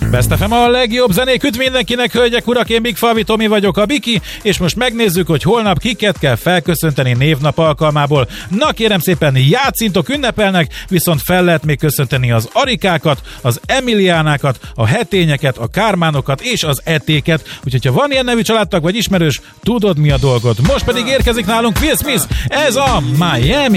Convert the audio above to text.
Best FM a legjobb zenék üt mindenkinek, hölgyek, urak, én Big Falvi Tomi vagyok, a Biki, és most megnézzük, hogy holnap kiket kell felköszönteni névnap alkalmából. Na kérem szépen, játszintok, ünnepelnek, viszont fel lehet még köszönteni az Arikákat, az Emiliánákat, a Hetényeket, a Kármánokat és az Etéket. Úgyhogy ha van ilyen nevű családtag vagy ismerős, tudod mi a dolgod. Most pedig érkezik nálunk Will Smith, ez a Miami.